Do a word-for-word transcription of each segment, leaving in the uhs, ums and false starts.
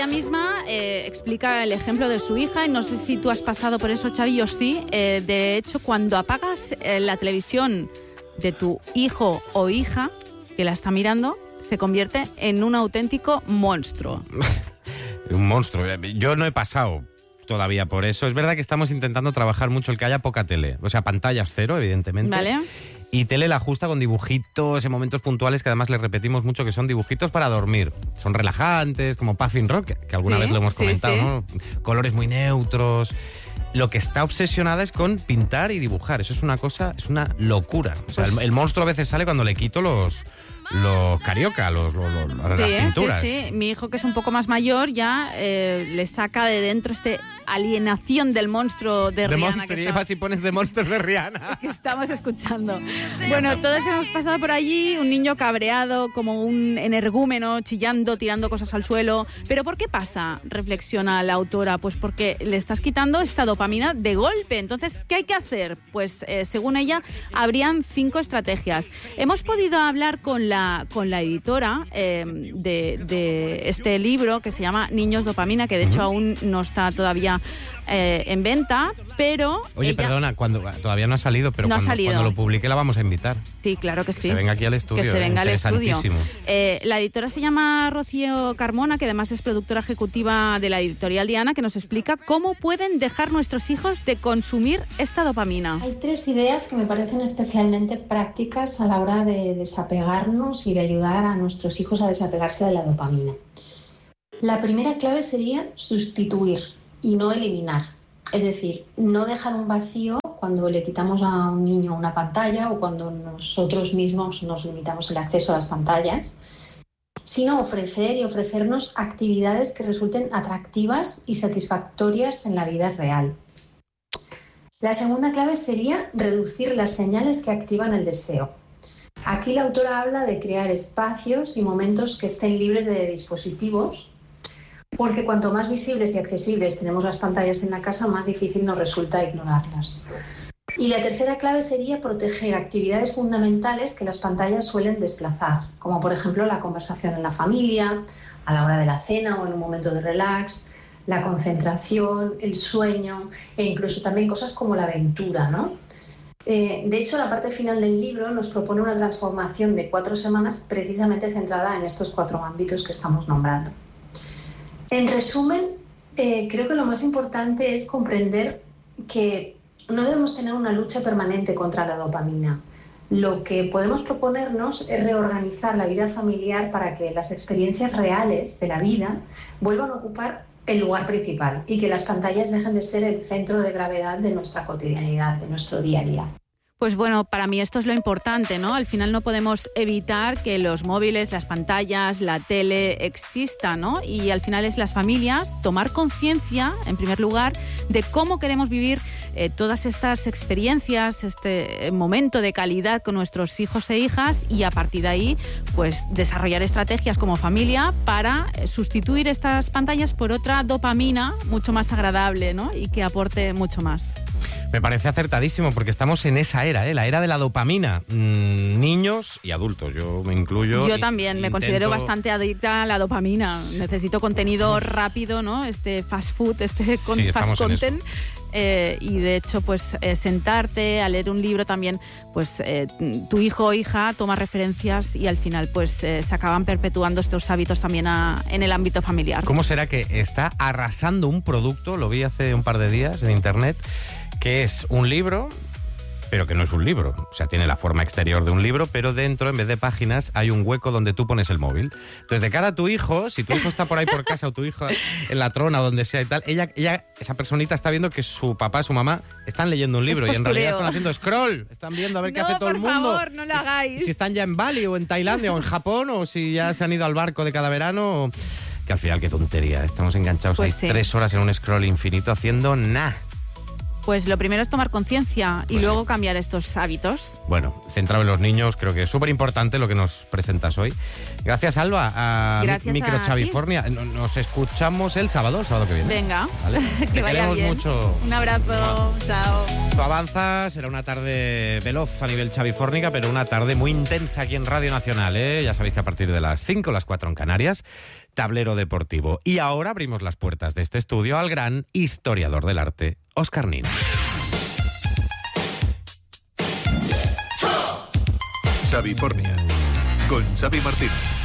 ella misma eh, explica el ejemplo de su hija, y no sé si tú has pasado por eso, Xavi, yo sí. Eh, de hecho, cuando apagas eh, la televisión de tu hijo o hija que la está mirando, se convierte en un auténtico monstruo. Un monstruo. Yo no he pasado todavía por eso. Es verdad que estamos intentando trabajar mucho el que haya poca tele. O sea, pantallas cero, evidentemente. Vale. Y tele la ajusta con dibujitos en momentos puntuales, que además le repetimos mucho que son dibujitos para dormir. Son relajantes, como Puffin Rock, que alguna sí, vez lo hemos sí, comentado, sí. ¿no? Colores muy neutros. Lo que está obsesionada es con pintar y dibujar. Eso es una cosa, es una locura. O sea, Pues... el, el monstruo a veces sale cuando le quito los... los carioca, los, los, los, las sí, pinturas. Sí, sí. Mi hijo, que es un poco más mayor, ya eh, le saca de dentro este alienación del monstruo de The Rihanna. Monster, que y está... Eva, si pones The Monster de Rihanna. que estamos escuchando. Bueno, todos hemos pasado por allí, un niño cabreado, como un energúmeno, chillando, tirando cosas al suelo. ¿Pero por qué pasa? Reflexiona la autora. Pues porque le estás quitando esta dopamina de golpe. Entonces, ¿qué hay que hacer? Pues, eh, según ella, habrían cinco estrategias. Hemos podido hablar con la, con la editora eh, de, de este libro, que se llama Niños Dopamina, que de hecho aún no está todavía Eh, en venta, pero... Oye, ella... perdona, cuando todavía no ha salido, pero no cuando, ha salido. cuando lo publique la vamos a invitar. Sí, claro que sí. Que se venga aquí al estudio. Que se eh, venga al estudio. interesantísimo. Eh, la editora se llama Rocío Carmona, que además es productora ejecutiva de la editorial Diana, que nos explica cómo pueden dejar nuestros hijos de consumir esta dopamina. Hay tres ideas que me parecen especialmente prácticas a la hora de desapegarnos y de ayudar a nuestros hijos a desapegarse de la dopamina. La primera clave sería sustituir y no eliminar. Es decir, no dejar un vacío cuando le quitamos a un niño una pantalla o cuando nosotros mismos nos limitamos el acceso a las pantallas, sino ofrecer y ofrecernos actividades que resulten atractivas y satisfactorias en la vida real. La segunda clave sería reducir las señales que activan el deseo. Aquí la autora habla de crear espacios y momentos que estén libres de dispositivos, porque cuanto más visibles y accesibles tenemos las pantallas en la casa, más difícil nos resulta ignorarlas. Y la tercera clave sería proteger actividades fundamentales que las pantallas suelen desplazar, como por ejemplo la conversación en la familia, a la hora de la cena o en un momento de relax, la concentración, el sueño e incluso también cosas como la aventura, ¿no? Eh, de hecho, la parte final del libro nos propone una transformación de cuatro semanas precisamente centrada en estos cuatro ámbitos que estamos nombrando. En resumen, eh, creo que lo más importante es comprender que no debemos tener una lucha permanente contra la dopamina. Lo que podemos proponernos es reorganizar la vida familiar para que las experiencias reales de la vida vuelvan a ocupar el lugar principal y que las pantallas dejen de ser el centro de gravedad de nuestra cotidianidad, de nuestro día a día. Pues bueno, para mí esto es lo importante, ¿no? Al final no podemos evitar que los móviles, las pantallas, la tele existan, ¿no? Y al final es las familias tomar conciencia, en primer lugar, de cómo queremos vivir eh, todas estas experiencias, este momento de calidad con nuestros hijos e hijas, y a partir de ahí, pues desarrollar estrategias como familia para sustituir estas pantallas por otra dopamina mucho más agradable, ¿no? Y que aporte mucho más. Me parece acertadísimo, porque estamos en esa era, ¿eh? La era de la dopamina. Mm, niños y adultos, yo me incluyo. Yo también, me intento... considero bastante adicta a la dopamina. Necesito contenido rápido, ¿no? Este fast food, este con Sí, fast content. en eso. Eh, y de hecho, pues eh, sentarte a leer un libro también, pues eh, tu hijo o hija toma referencias y al final pues eh, se acaban perpetuando estos hábitos también a, en el ámbito familiar. ¿Cómo será que está arrasando un producto? Lo vi hace un par de días en internet, que es un libro, pero que no es un libro. O sea, tiene la forma exterior de un libro, pero dentro, en vez de páginas, hay un hueco donde tú pones el móvil. Entonces, de cara a tu hijo, si tu hijo está por ahí por casa o tu hija en la trona o donde sea y tal, ella, ella, esa personita está viendo que su papá, su mamá están leyendo un libro y en realidad están haciendo scroll. Están viendo a ver no, qué hace todo el mundo. No, por favor, no lo hagáis. Si están ya en Bali o en Tailandia o en Japón, o si ya se han ido al barco de cada verano. O... Que al final, qué tontería. Estamos enganchados pues ahí sí. tres horas en un scroll infinito haciendo nada. Pues lo primero es tomar conciencia y pues luego sí. cambiar estos hábitos. Bueno, centrado en los niños, creo que es súper importante lo que nos presentas hoy. Gracias, Alba, a Gracias Micro a Chavifornia. Nos escuchamos el sábado, el sábado que viene. Venga, ¿Vale? que Te vaya queremos bien. mucho. Un abrazo, chao. Tú avanzas, será una tarde veloz a nivel chavifórnica, pero una tarde muy intensa aquí en Radio Nacional, ¿eh? Ya sabéis que a partir de las cinco, las cuatro en Canarias, tablero deportivo. Y ahora abrimos las puertas de este estudio al gran historiador del arte, Óscar Nin. Xavifornia, con Xavi Martín.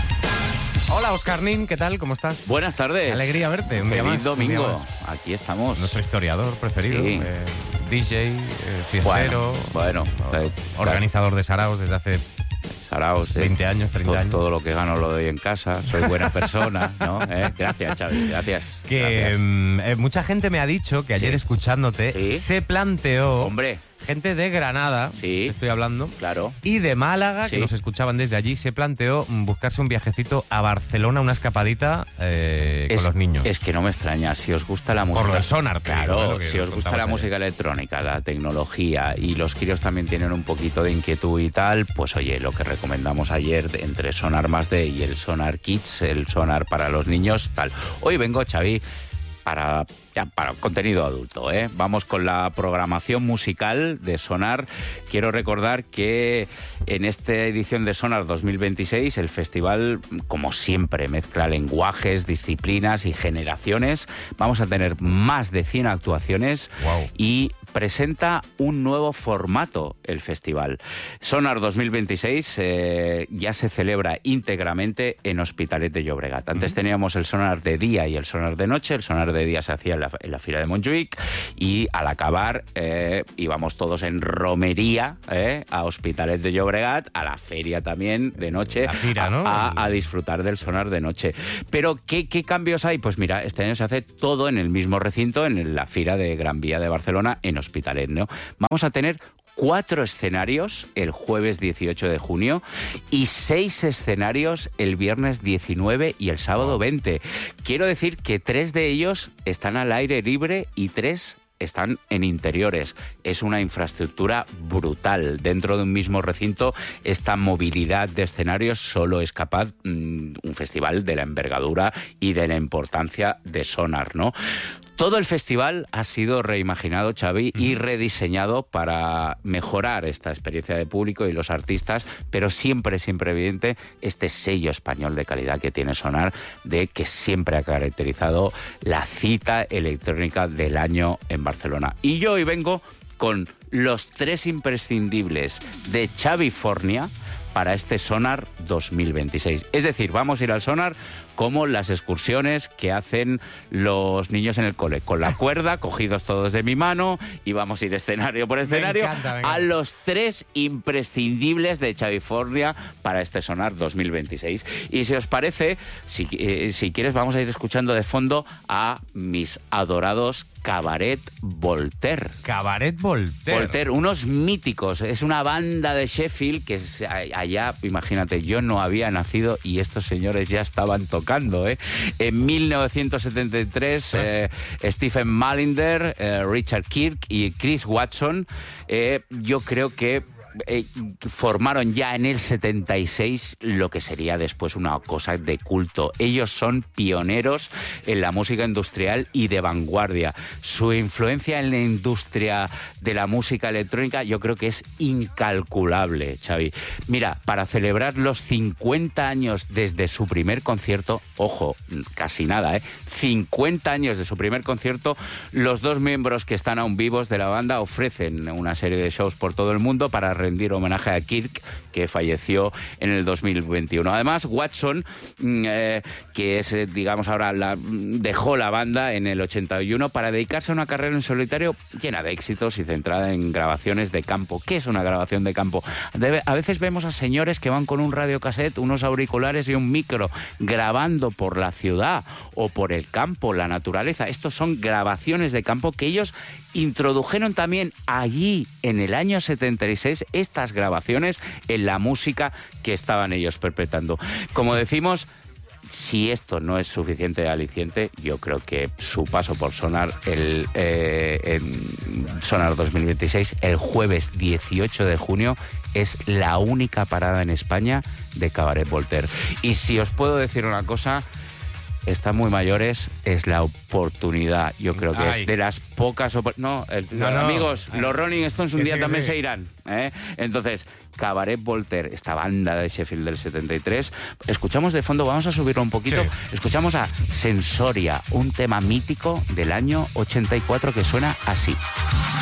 Hola, Óscar Nin, ¿qué tal? ¿Cómo estás? Buenas tardes. Alegría verte. Un día Feliz más, domingo. un día más. Aquí estamos. Nuestro historiador preferido, Sí. eh, D J, eh, fiestero, Bueno, bueno, eh, organizador de saraos desde hace Saraos, eh. veinte años, treinta todo, años. todo lo que gano lo doy en casa. Soy buena persona, ¿no? ¿Eh? Gracias, Xavi. Gracias. Que Gracias. mm, eh, mucha gente me ha dicho que ayer Sí. escuchándote Sí. se planteó, Hombre, gente de Granada, Sí. estoy hablando, claro. y de Málaga, Sí. que nos escuchaban desde allí, se planteó mm, buscarse un viajecito a Barcelona, una escapadita eh, Es, con los niños. es que no me extraña. Si os gusta la música. Por lo del sonar, te digo, Claro, ¿eh? Lo que si nos os gusta contabas la ayer. música electrónica, la tecnología y los críos también tienen un poquito de inquietud y tal, pues oye, lo que recomendamos ayer de- entre Sonar Más D y el Sonar Kids, el sonar para los niños, tal. Hoy vengo, Xavi, para, ya, para contenido adulto, ¿eh? Vamos con la programación musical de Sonar. Quiero recordar que en esta edición de Sonar dos mil veintiséis el festival, como siempre, mezcla lenguajes, disciplinas y generaciones. Vamos a tener más de cien actuaciones. Wow. Y presenta un nuevo formato el festival. Sonar dos mil veintiséis eh, ya se celebra íntegramente en Hospitalet de Llobregat. Antes teníamos el sonar de día y el sonar de noche. El sonar de día se hacía en la, en la Fira de Montjuïc y al acabar eh, íbamos todos en romería eh, a Hospitalet de Llobregat, a la feria también de noche, La fira, ¿no? a, a disfrutar del sonar de noche. Pero ¿qué, ¿qué cambios hay? Pues mira, este año se hace todo en el mismo recinto, en la Fira de Gran Vía de Barcelona, en Hospitalet, ¿no? Vamos a tener cuatro escenarios el jueves dieciocho de junio y seis escenarios el viernes diecinueve y el sábado veinte. Quiero decir que tres de ellos están al aire libre y tres están en interiores. Es una infraestructura brutal. Dentro de un mismo recinto, esta movilidad de escenarios solo es capaz mmm, un festival de la envergadura y de la importancia de Sonar, ¿no? Todo el festival ha sido reimaginado, Xavi, y rediseñado para mejorar esta experiencia de público y los artistas, pero siempre, siempre evidente este sello español de calidad que tiene Sonar, de que siempre ha caracterizado la cita electrónica del año en Barcelona. Y yo hoy vengo con los tres imprescindibles de Xavifornia para este Sonar dos mil veintiséis. Es decir, vamos a ir al Sonar como las excursiones que hacen los niños en el cole, con la cuerda, cogidos todos de mi mano, y vamos a ir escenario por escenario Me encanta, me encanta. a los tres imprescindibles de Xavifornia para este Sonar dos mil veintiséis. Y si os parece, si, eh, si quieres, vamos a ir escuchando de fondo a mis adorados Cabaret Voltaire. Cabaret Voltaire. Voltaire, unos míticos. Es una banda de Sheffield que es allá, imagínate, yo no había nacido y estos señores ya estaban tocando, ¿eh? En mil novecientos setenta y tres, eh, Stephen Mallinder, eh, Richard Kirk y Chris Watson, eh, yo creo que Eh, formaron ya en el setenta y seis lo que sería después una cosa de culto. Ellos son pioneros en la música industrial y de vanguardia. Su influencia en la industria de la música electrónica yo creo que es incalculable, Xavi. Mira, para celebrar los cincuenta años desde su primer concierto, ojo, casi nada, ¿eh? cincuenta años de su primer concierto, los dos miembros que están aún vivos de la banda ofrecen una serie de shows por todo el mundo para rendir homenaje a Kirk, que falleció en el dos mil veintiuno. Además, Watson, eh, que es, digamos, ahora la, dejó la banda en el ochenta y uno para dedicarse a una carrera en solitario llena de éxitos y centrada en grabaciones de campo. ¿Qué es una grabación de campo? Debe, a veces vemos a señores que van con un radiocassette, unos auriculares y un micro, grabando por la ciudad o por el campo, la naturaleza. Estos son grabaciones de campo que ellos introdujeron también allí en el año setenta y seis estas grabaciones en la música que estaban ellos perpetrando. Como decimos, si esto no es suficiente de aliciente, yo creo que su paso por Sonar el eh, en Sonar dos mil veintiséis, el jueves dieciocho de junio, es la única parada en España de Cabaret Voltaire. Y si os puedo decir una cosa, están muy mayores, es la oportunidad. Yo creo que Ay. es de las pocas oportunidades. No, el- No, no. amigos, Ay. los Rolling Stones un Que día sí, que también sí. se irán. ¿eh? Entonces, Cabaret Voltaire, esta banda de Sheffield del setenta y tres. Escuchamos de fondo, vamos a subirlo un poquito. Sí. Escuchamos a Sensoria, un tema mítico del año ochenta y cuatro que suena así.